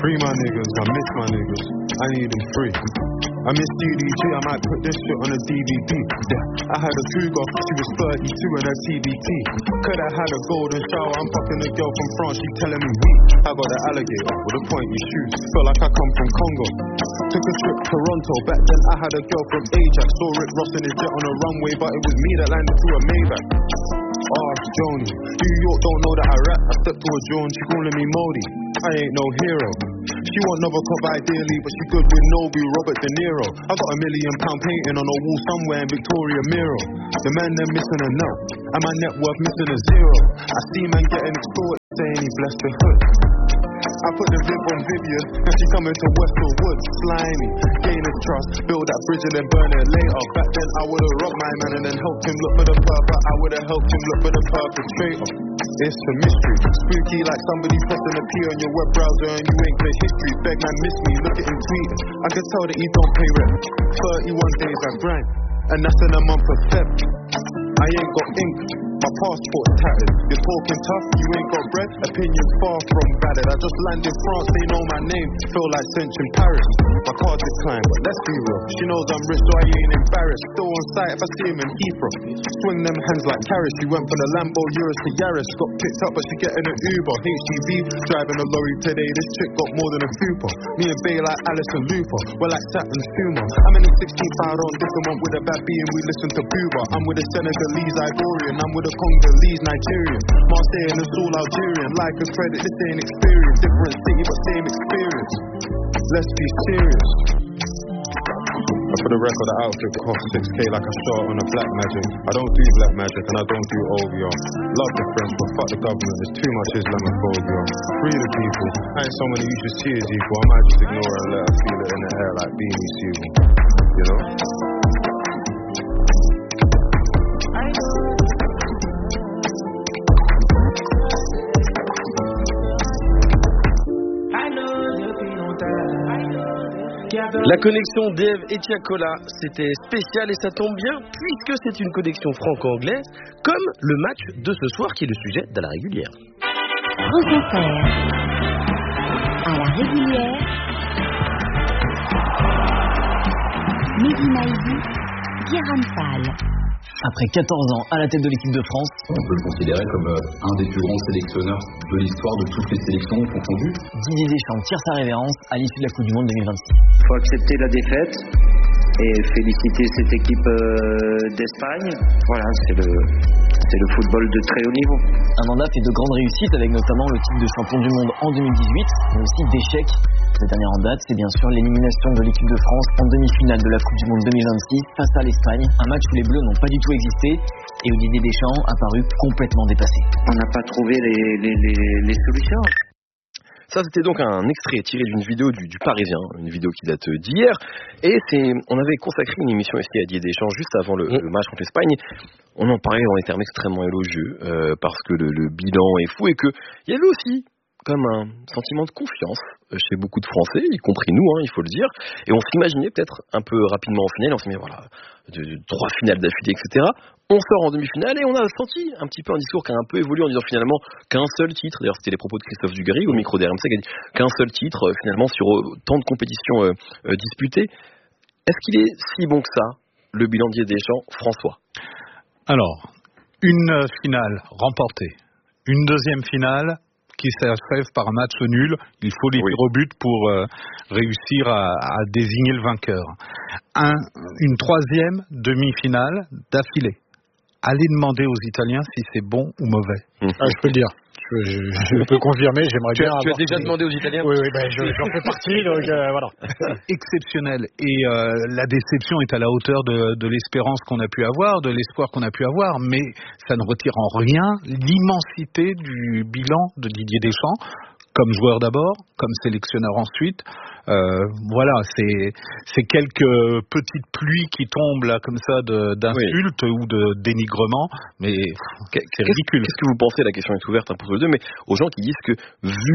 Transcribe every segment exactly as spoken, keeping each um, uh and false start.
Free my niggas, I miss my niggas, I need them free. I miss D D G, I might put this shit on a D V D. Yeah, I had a cougar, she was thirty-two and her T B T. Could I had a golden shower, I'm fucking a girl from France, she telling me we. I got an alligator with a pointy shoes, feel like I come from Congo. Took a trip to Toronto, back then I had a girl from Ajax. Saw Rick Ross in his jet on a runway, but it was me that landed through a Maybach. Ask Joni, New York don't know that I rap. I stepped to a Joan, she calling me Modi. I ain't no hero. She want another cop ideally, but she good with Nobu, Robert De Niro. I got a million pound painting on a wall somewhere in Victoria Miro. The man they're missing a nut, and my net worth missing a zero. I see man getting extorted, saying he blessed the hood. I put the Viv on Vivian, and she coming to Westfield Woods. Slimy, gain his trust, build that bridge and then burn it later. Back then I would've robbed my man and then helped him look for the purpose. I would've helped him look for the perpetrator. It's a mystery, spooky like somebody pressing a P on your web browser and you ain't clear history. Beg man miss me, look at him tweeting. I can tell that he don't pay rent. thirty-one days I grind, and that's in a month of Feb. I ain't got ink, my passport tattered. You're talking tough, you ain't got bread. Opinion far from valid. I just landed France, they know my name. Feel like Cinch in Paris. My card declined, but let's be real. She knows I'm rich, so I ain't embarrassed. Still on sight if I see him in Heathrow. Swing them hands like carrots. She went from the Lambo Urus to Yaris. Got picked up, but she getting an Uber. H G V driving a lorry today. This chick got more than a fupa. Me and Bay like Alice and Luther. We're like Saturn Sumo. I'm in the sixteenth hour on different one with a bad B and we listen to Booba. I'm with a Senegalese Ivorian. I'm with a Congolese Nigerian. Marseille and it's all Algerian. Like a credit, this ain't experience. Different city but same experience. Let's be serious. And for the record, the outfit cost six K like a shot on a Black Magic. I don't do Black Magic and I don't do O V R. Love the French, but fuck the government. There's too much Islamophobia. Free the people. I ain't someone that you should see as equal. I might just ignore her and let her feel it in the air like Beanie Siegel. You know? La connexion Dave et Tiakola, c'était spécial et ça tombe bien puisque c'est une connexion franco-anglaise comme le match de ce soir qui est le sujet de la régulière. France Inter, à la régulière, Mehdi Maizi, Guérin Fall. Après quatorze ans à la tête de l'équipe de France, on peut le considérer comme un des plus grands sélectionneurs de l'histoire de toutes les sélections confondues. Didier Deschamps tire sa révérence à l'issue de la Coupe du Monde deux mille vingt-six. Il faut accepter la défaite et féliciter cette équipe d'Espagne. Voilà, c'est le, c'est le football de très haut niveau. Un mandat fait de grandes réussites avec notamment le titre de champion du monde en deux mille dix-huit, mais aussi d'échecs. Le dernier en date, c'est bien sûr l'élimination de l'équipe de France en demi-finale de la Coupe du Monde deux mille vingt-six face à l'Espagne. Un match où les Bleus n'ont pas du tout existé et où Didier Deschamps a paru complètement dépassé. On n'a pas trouvé les, les, les, les solutions. Ça, c'était donc un extrait tiré d'une vidéo du, du Parisien, une vidéo qui date d'hier. Et c'est, on avait consacré une émission ici à Didier Deschamps juste avant le, le match contre l'Espagne. On en parlait dans des termes extrêmement élogieux euh, parce que le, le bilan est fou et qu'il y avait aussi comme un sentiment de confiance chez beaucoup de Français, y compris nous, hein, il faut le dire. Et on s'imaginait peut-être un peu rapidement en finale, on s'est dit, voilà, de, de, trois finales d'affilée, et cetera. On sort en demi-finale et on a senti un petit peu un discours qui a un peu évolué en disant finalement qu'un seul titre, d'ailleurs c'était les propos de Christophe Dugarry au micro d'R M C qui a dit qu'un seul titre euh, finalement sur tant de compétitions euh, euh, disputées. Est-ce qu'il est si bon que ça, le bilan de Didier Deschamps, François? Alors, une finale remportée, une deuxième finale qui s'achève par un match nul, il faut les tirs au but pour euh, réussir à, à désigner le vainqueur. Un, une troisième demi-finale d'affilée. Allez demander aux Italiens si c'est bon ou mauvais. Mmh. Ah, je peux le dire. Je, je, je peux confirmer, j'aimerais tu bien as, avoir... Tu as déjà demandé aux Italiens? Oui, oui, ben, je, j'en fais partie, donc euh, voilà. Exceptionnel. Et euh, la déception est à la hauteur de, de l'espérance qu'on a pu avoir, de l'espoir qu'on a pu avoir, mais ça ne retire en rien l'immensité du bilan de Didier Deschamps, comme joueur d'abord, comme sélectionneur ensuite. Euh, voilà, c'est, c'est quelques petites pluies qui tombent là comme ça de, d'insultes oui. ou de dénigrement, mais pff, c'est ridicule. Qu'est-ce que vous pensez, la question est ouverte hein, pour tous les deux, mais aux gens qui disent que vu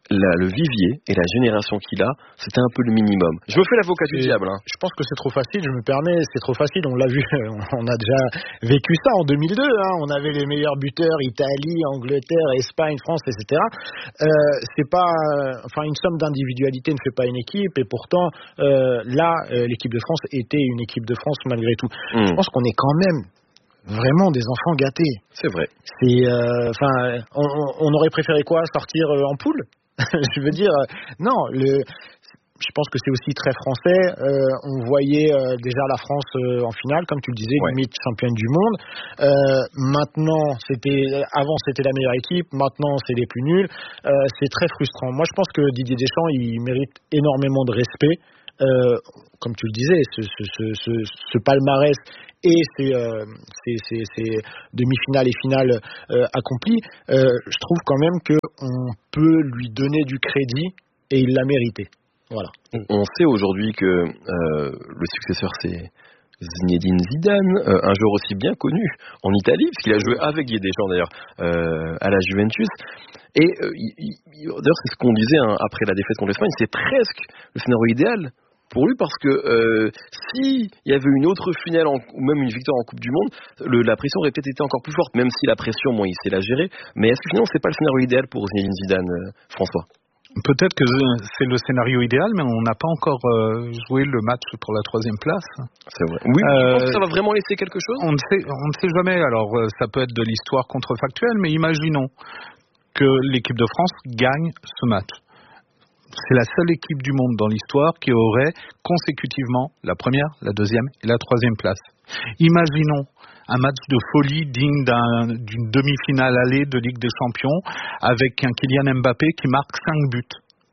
la, le vivier et la génération qu'il a, c'était un peu le minimum. Je me fais l'avocat du diable. Hein. Je pense que c'est trop facile, je me permets, c'est trop facile. On l'a vu, on a déjà vécu ça en deux mille deux. Hein. On avait les meilleurs buteurs, Italie, Angleterre, Espagne, France, et cetera. Euh, c'est pas, enfin, une somme d'individualité ne fait pas une équipe, et pourtant, euh, là, euh, l'équipe de France était une équipe de France malgré tout. Mmh. Je pense qu'on est quand même vraiment des enfants gâtés. C'est vrai. C'est, enfin, euh, on, on aurait préféré quoi, sortir euh, en poule? Je veux dire, euh, non. Le, je pense que c'est aussi très français. Euh, on voyait euh, déjà la France euh, en finale, comme tu le disais, ouais. limite championne du monde. Euh, maintenant, c'était, avant c'était la meilleure équipe. Maintenant, c'est les plus nuls. Euh, c'est très frustrant. Moi, je pense que Didier Deschamps, il mérite énormément de respect. Euh, comme tu le disais, ce, ce, ce, ce, ce palmarès et ces, euh, ces, ces, ces demi-finales et finales euh, accomplies, euh, je trouve quand même qu'on peut lui donner du crédit et il l'a mérité. Voilà. On sait aujourd'hui que euh, le successeur c'est Zinedine Zidane, euh, un joueur aussi bien connu en Italie, parce qu'il a joué avec Didier Deschamps d'ailleurs euh, à la Juventus. Et euh, il, il, d'ailleurs c'est ce qu'on disait hein, après la défaite contre l'Espagne, c'est presque le scénario idéal pour lui, parce que euh, s'il y avait une autre finale en, ou même une victoire en Coupe du Monde, le, la pression aurait peut-être été encore plus forte, même si la pression, bon, il sait la gérer. Mais est-ce que finalement c'est pas le scénario idéal pour Zinedine Zidane, euh, François? Peut-être que c'est le scénario idéal, mais on n'a pas encore euh, joué le match pour la troisième place. C'est vrai. Oui, euh, je pense que ça va vraiment laisser quelque chose. On ne sait, on ne sait jamais. Alors, euh, ça peut être de l'histoire contrefactuelle, mais imaginons que l'équipe de France gagne ce match. C'est la seule équipe du monde dans l'histoire qui aurait consécutivement la première, la deuxième et la troisième place. Imaginons un match de folie digne d'un, d'une demi-finale allée de Ligue des Champions avec un Kylian Mbappé qui marque cinq buts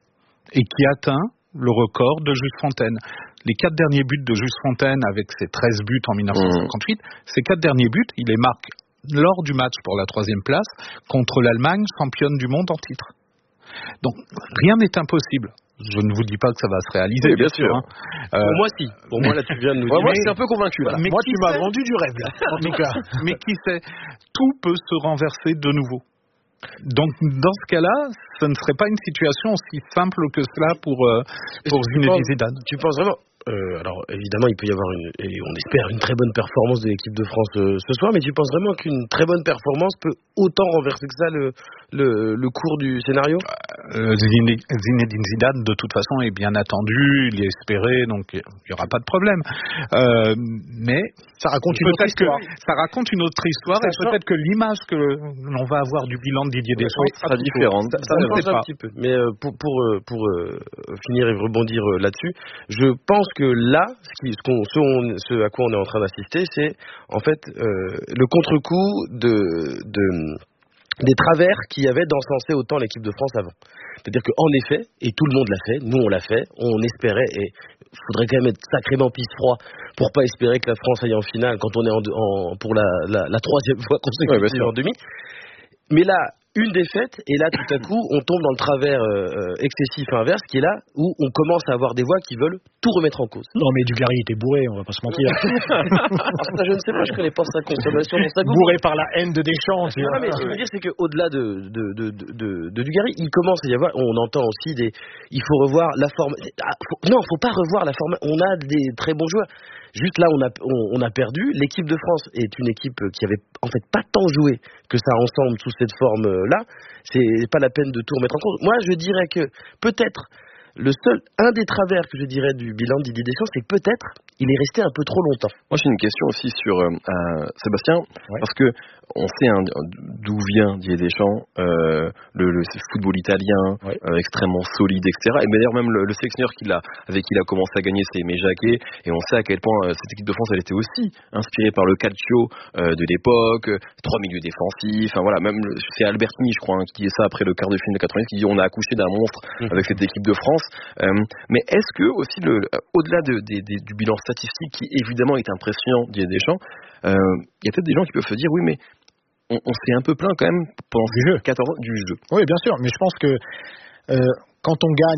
et qui atteint le record de Just Fontaine. Les quatre derniers buts de Just Fontaine avec ses treize buts en dix-neuf cent cinquante-huit, mmh. ces quatre derniers buts, il les marque lors du match pour la troisième place contre l'Allemagne, championne du monde en titre. Donc, rien n'est impossible. Je ne vous dis pas que ça va se réaliser, oui, bien, bien sûr. sûr hein. euh, Pour moi, si. Pour moi, là, tu viens de nous ouais, dire. Moi, je suis un peu convaincu, là. Mais moi, tu m'as vendu du rêve, là. En tout cas. Mais qui sait, tout peut se renverser de nouveau. Donc, dans ce cas-là, ce ne serait pas une situation aussi simple que cela pour, euh, pour Zinedine Zidane. Tu penses vraiment euh, alors, évidemment, il peut y avoir, une, et on espère, une très bonne performance de l'équipe de France euh, ce soir, mais tu penses vraiment qu'une très bonne performance peut autant renverser que ça le, le, le cours du scénario? euh, Zinedine Zidane, de toute façon, est bien attendu, il est espéré, donc il n'y aura pas de problème. Euh, mais ça raconte une autre histoire. Ça raconte une autre histoire, ça et sort... peut-être que l'image que l'on va avoir du bilan de Didier Deschamps oui, sera différente. Ça, ça ne sait pas. Un petit peu. Mais euh, pour, pour, euh, pour euh, finir et rebondir euh, là-dessus, je pense que là, ce, qui, ce, qu'on, ce, on, ce à quoi on est en train d'assister, c'est en fait euh, le contre-coup de, de, des travers qu'il y avait d'encenser autant l'équipe de France avant. C'est-à-dire qu'en effet, et tout le monde l'a fait, nous on l'a fait, on espérait, et il faudrait quand même être sacrément pisse-froid pour pas espérer que la France aille en finale quand on est en, en, pour la, la, la troisième fois consécutive ouais, en demi. Mais là, une défaite, et là tout à coup on tombe dans le travers euh, excessif inverse qui est là où on commence à avoir des voix qui veulent tout remettre en cause. Non mais Dugarry était bourré, on va pas se mentir. Alors, ça, je ne sais pas, je connais pas sa consommation dans sa goût. Bourré par la haine de Deschamps. Non, non mais ce que je veux dire c'est qu'au-delà de, de, de, de, de, de Dugarry, il commence à y avoir, on entend aussi des, il faut revoir la forme, ah, faut, non faut pas revoir la forme, on a des très bons joueurs. Juste là, on a, on, on a perdu. L'équipe de France est une équipe qui avait en fait pas tant joué que ça ensemble sous cette forme-là. C'est pas la peine de tout remettre en cause. Moi, je dirais que peut-être le seul, un des travers que je dirais du bilan de Didier Deschamps, c'est que peut-être il est resté un peu trop longtemps. Moi, j'ai une question aussi sur euh, Sébastien, ouais. parce que on sait hein, d'où vient Didier Deschamps, euh, le, le football italien, ouais. euh, extrêmement solide, et cetera. Et d'ailleurs même le, le sélectionneur qu'il a, avec qui il a commencé à gagner, c'est Aimé Jacquet, et on sait à quel point euh, cette équipe de France, elle était aussi inspirée par le calcio euh, de l'époque, euh, trois milieux défensifs, enfin voilà, même le, c'est Albertini, je crois, hein, qui dit ça après le quart de finale de quatre-vingt-dix, qui dit on a accouché d'un monstre mmh. avec cette équipe de France. Euh, mais est-ce que aussi le, au-delà de, de, de, du bilan statistique qui évidemment est impressionnant Didier Deschamps, il euh, y a peut-être des gens qui peuvent se dire oui mais on, on s'est un peu plaint quand même pendant du jeu. quatorze ans du jeu. Oui bien sûr, mais je pense que euh, quand on gagne,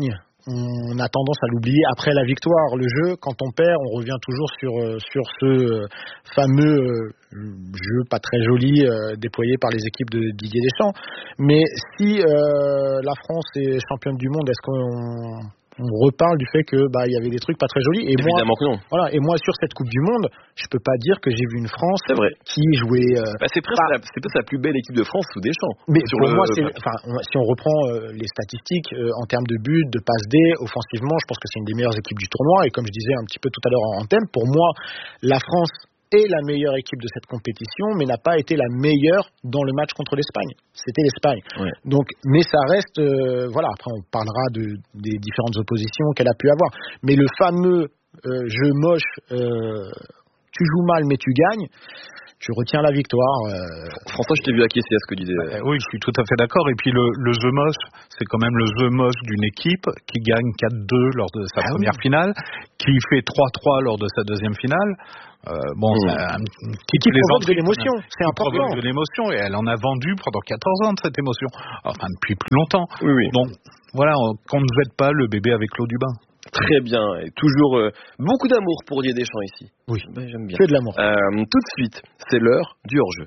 on a tendance à l'oublier après la victoire. Le jeu, quand on perd, on revient toujours sur sur ce fameux jeu pas très joli euh, déployé par les équipes de Didier Deschamps. Mais si euh, la France est championne du monde, est-ce qu'on on reparle du fait que bah il y avait des trucs pas très jolis et évidemment moi, que non. Voilà, et moi sur cette Coupe du Monde, je peux pas dire que j'ai vu une France c'est vrai. qui jouait euh, bah, c'est presque pas... la, c'est peut-être la plus belle équipe de France sous Deschamps. Mais sur pour le... moi c'est enfin si on reprend euh, les statistiques euh, en termes de buts, de passes D, offensivement, je pense que c'est une des meilleures équipes du tournoi et comme je disais un petit peu tout à l'heure en antenne, pour moi la France est la meilleure équipe de cette compétition, mais n'a pas été la meilleure dans le match contre l'Espagne. C'était l'Espagne. Ouais. Donc, mais ça reste, euh, voilà. Après, on parlera de, des différentes oppositions qu'elle a pu avoir. Mais le fameux euh, jeu moche, euh, tu joues mal mais tu gagnes. Tu retiens la victoire. Euh... François, je t'ai vu acquiescer à ce que disait. Euh, oui, je suis tout à fait d'accord. Et puis le, le jeu moche, c'est quand même le jeu moche d'une équipe qui gagne quatre deux lors de sa ah, première oui. finale, qui fait trois trois lors de sa deuxième finale. Euh, bon, mmh. ça, un petit qui provoque de l'émotion, c'est important. Provoque de l'émotion et elle en a vendu pendant quatorze ans de cette émotion. Enfin, depuis plus longtemps. Oui, oui. Donc, voilà, qu'on ne jette pas le bébé avec l'eau du bain. Très bien, et toujours euh, beaucoup d'amour pour Didier Deschamps ici. Oui, ben, j'aime bien. Que de l'amour. Euh, tout de suite, c'est l'heure du hors-jeu.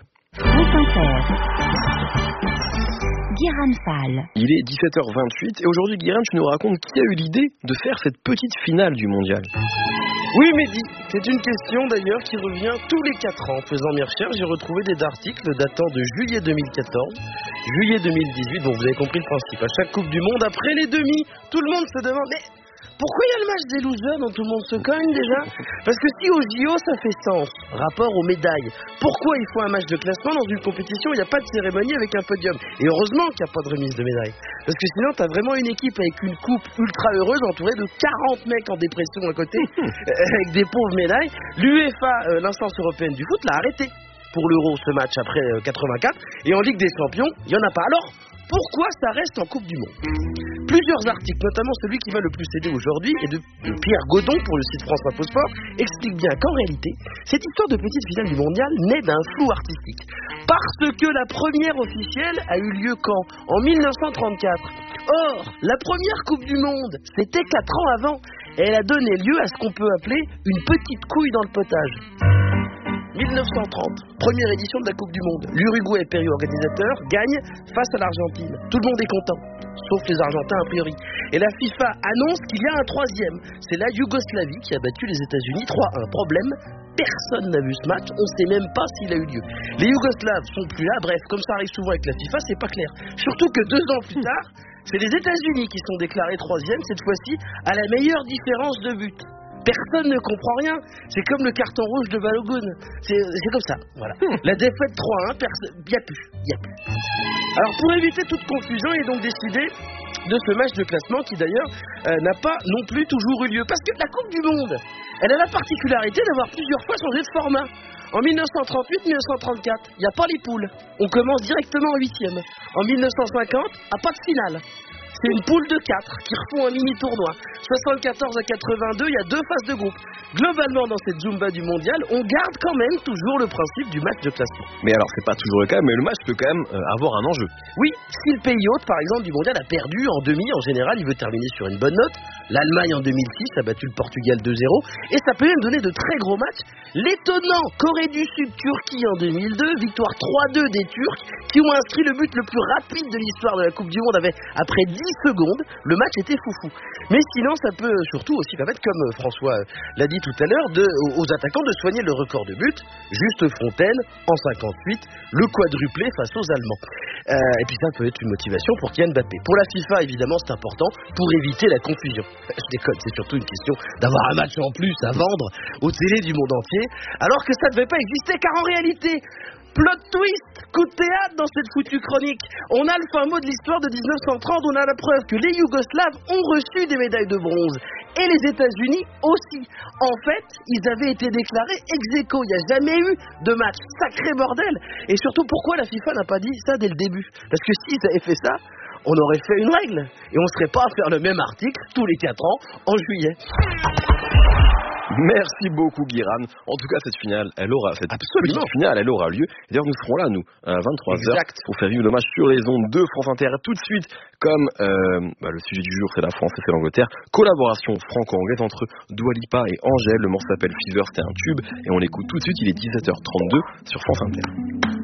Guérin Fall. Il est dix-sept heures vingt-huit et aujourd'hui, Guérin, tu nous racontes qui a eu l'idée de faire cette petite finale du mondial. Oui, Mehdi, c'est une question d'ailleurs qui revient tous les quatre ans. En faisant mes recherches, j'ai retrouvé des articles datant de juillet deux mille quatorze, juillet deux mille dix-huit. Bon, vous avez compris le principe. À chaque Coupe du Monde, après les demi, tout le monde se demande mais pourquoi il y a le match des losers dont tout le monde se cogne déjà? Parce que si au J O ça fait sens, rapport aux médailles, pourquoi il faut un match de classement dans une compétition où il n'y a pas de cérémonie avec un podium? Et heureusement qu'il n'y a pas de remise de médailles. Parce que sinon t'as vraiment une équipe avec une coupe ultra heureuse entourée de quarante mecs en dépression à côté, avec des pauvres médailles. L'UEFA, euh, l'instance européenne du foot, l'a arrêté pour l'Euro ce match après euh, quatre-vingt-quatre. Et en Ligue des Champions, il n'y en a pas. Alors, pourquoi ça reste en Coupe du Monde? Plusieurs articles, notamment celui qui va le plus aider aujourd'hui, et de, de Pierre Godon pour le site France Info Sport, explique bien qu'en réalité, cette histoire de petite finale du mondial naît d'un flou artistique. Parce que la première officielle a eu lieu quand? En mille neuf cent trente-quatre. Or, la première Coupe du Monde, c'était quatre ans avant, et elle a donné lieu à ce qu'on peut appeler une petite couille dans le potage. mille neuf cent trente, première édition de la Coupe du Monde. L'Uruguay, pays organisateur, gagne face à l'Argentine. Tout le monde est content, sauf les Argentins a priori. Et la FIFA annonce qu'il y a un troisième. C'est la Yougoslavie qui a battu les États-Unis trois un. Problème, personne n'a vu ce match, on ne sait même pas s'il a eu lieu. Les Yougoslaves sont plus là, bref, comme ça arrive souvent avec la FIFA, c'est pas clair. Surtout que deux ans plus tard, c'est les États-Unis qui sont déclarés troisième, cette fois-ci à la meilleure différence de but. Personne ne comprend rien. C'est comme le carton rouge de Balogun. C'est, c'est comme ça. Voilà. La défaite trois un, il n'y a plus. Y a plus. Alors pour éviter toute confusion, il est donc décidé de ce match de classement qui d'ailleurs euh, n'a pas non plus toujours eu lieu. Parce que la Coupe du Monde, elle a la particularité d'avoir plusieurs fois changé de format. En mille neuf cent trente-huit mille neuf cent trente-quatre, il n'y a pas les poules. On commence directement en huitième. En mille neuf cent cinquante, à pas de finale. C'est une poule de quatre qui refont un mini-tournoi. soixante-quatorze à quatre-vingt-deux, il y a deux phases de groupe. Globalement, dans cette Zumba du mondial, on garde quand même toujours le principe du match de classement. Mais alors, c'est pas toujours le cas, mais le match peut quand même euh, avoir un enjeu. Oui, si le pays hôte, par exemple, du mondial a perdu en demi, en général, il veut terminer sur une bonne note. L'Allemagne en deux mille six a battu le Portugal deux zéro. Et ça peut même donner de très gros matchs. L'étonnant Corée du Sud-Turquie en deux mille deux, victoire trois deux des Turcs, qui ont inscrit le but le plus rapide de l'histoire de la Coupe du Monde avec, après dix secondes. Le match était foufou. Mais sinon, ça peut surtout aussi permettre, comme François l'a dit tout à l'heure, de, aux attaquants de soigner le record de but. Juste Fontaine, en cinquante-huit, le quadruplé face aux Allemands. Euh, et puis ça peut être une motivation pour Kylian Mbappé. Pour la FIFA, évidemment, c'est important pour éviter la confusion. Je déconne, c'est surtout une question d'avoir un match en plus à vendre aux télés du monde entier, alors que ça ne devait pas exister, car en réalité... Plot twist, coup de théâtre dans cette foutue chronique. On a le fin mot de l'histoire de dix-neuf cent trente, on a la preuve que les Yougoslaves ont reçu des médailles de bronze. Et les États-Unis aussi. En fait, ils avaient été déclarés ex-aequo. Il n'y a jamais eu de match. Sacré bordel. Et surtout, pourquoi la FIFA n'a pas dit ça dès le début? Parce que s'ils avaient fait ça, on aurait fait une règle. Et on ne serait pas à faire le même article tous les quatre ans en juillet. Merci beaucoup, Guiran. En tout cas, cette finale, elle aura, cette Absolument. petite finale, elle aura lieu. Et d'ailleurs, nous serons là, nous, à vingt-trois heures, Exact. pour faire vivre le match sur les ondes de France Inter. Tout de suite, comme euh, bah, le sujet du jour, c'est la France et c'est l'Angleterre. Collaboration franco-anglaise entre Dua Lipa et Angèle. Le morceau s'appelle Fever, c'était un tube. Et on l'écoute tout de suite, il est dix-sept heures trente-deux sur France Inter.